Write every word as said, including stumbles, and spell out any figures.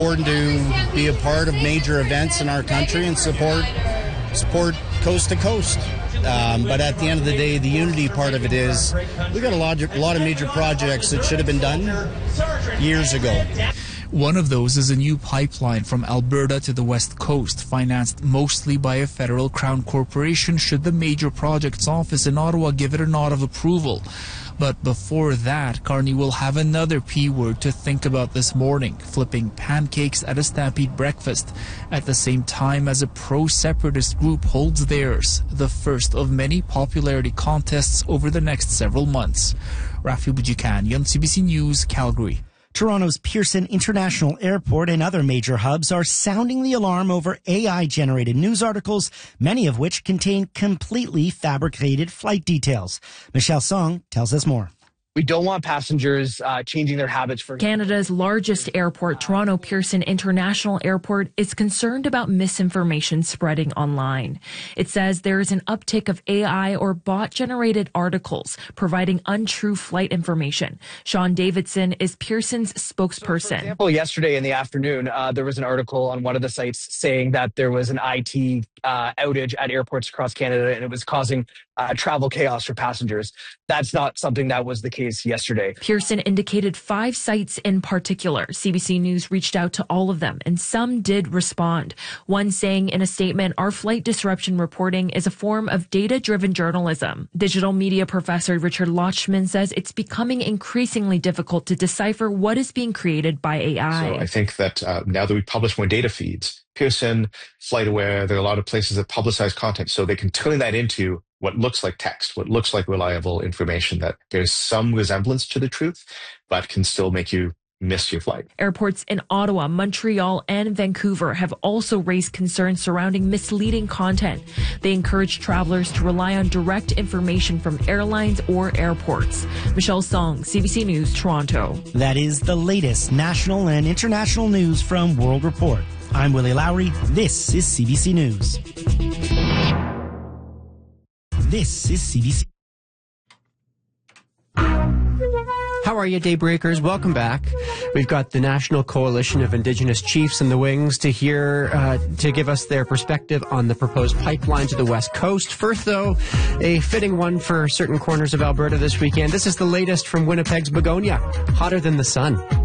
Important to be a part of major events in our country and support support coast to coast. Um, but at the end of the day, the unity part of it is we got a lot, a lot of major projects that should have been done years ago. One of those is a new pipeline from Alberta to the West Coast, financed mostly by a federal crown corporation should the Major Projects Office in Ottawa give it a nod of approval. But before that, Carney will have another P word to think about this morning, flipping pancakes at a Stampede breakfast, at the same time as a pro-separatist group holds theirs, the first of many popularity contests over the next several months. Rafi Boudjikanian, C B C News, Calgary. Toronto's Pearson International Airport and other major hubs are sounding the alarm over A I-generated news articles, many of which contain completely fabricated flight details. Michelle Song tells us more. We don't want passengers uh, changing their habits for Canada's largest airport, Toronto Pearson International Airport, is concerned about misinformation spreading online. It says there is an uptick of A I or bot-generated articles providing untrue flight information. Sean Davidson is Pearson's spokesperson. For example, yesterday in the afternoon, uh, there was an article on one of the sites saying that there was an I T uh, outage at airports across Canada and it was causing uh, travel chaos for passengers. That's not something that was the case yesterday. Pearson indicated five sites in particular. C B C News reached out to all of them, and some did respond. One saying in a statement, our flight disruption reporting is a form of data-driven journalism. Digital media professor Richard Lochman says it's becoming increasingly difficult to decipher what is being created by A I. So I think that uh, now that we publish more data feeds, Pearson, FlightAware, there are a lot of places that publicize content, so they can turn that into what looks like text, what looks like reliable information that there's some resemblance to the truth, but can still make you miss your flight. Airports in Ottawa, Montreal, and Vancouver have also raised concerns surrounding misleading content. They encourage travelers to rely on direct information from airlines or airports. Michelle Song, C B C News, Toronto. That is the latest national and international news from World Report. I'm Willie Lowry. This is C B C News. This is C B C. How are you, Daybreakers? Welcome back. We've got the National Coalition of Indigenous Chiefs in the wings to hear, uh, to give us their perspective on the proposed pipeline to the West Coast. First, though, a fitting one for certain corners of Alberta this weekend. This is the latest from Winnipeg's Begonia, hotter than the sun.